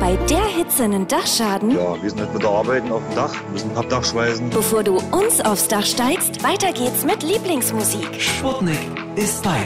bei der Hitze einen Dachschaden? Ja, wir sind halt mit der Arbeiten auf dem Dach, müssen Pappdach schweißen. Bevor du uns aufs Dach steigst, weiter geht's mit Lieblingsmusik. Sputnik ist bei